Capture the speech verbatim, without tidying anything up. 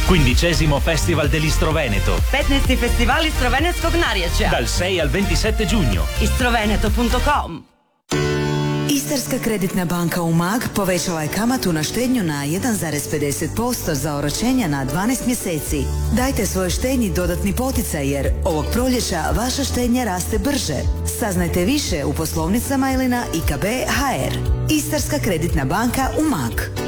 Quindicesimo Festival dell'Istro Veneto. petnaesti Festival Istro-Venetskog narječja. Dal sei al ventisette giugno. istroveneto punto com. Istarska kreditna banka Umag povećala je kamatu na štednju na jedan zarez pedeset posto za oročenja na dvanaest mjeseci. Dajte svojoj štednji dodatni poticaj jer ovog proljeća vaša štednja raste brže. Saznajte više u poslovnicama ili na i k b punto h r. Istarska kreditna banka Umag.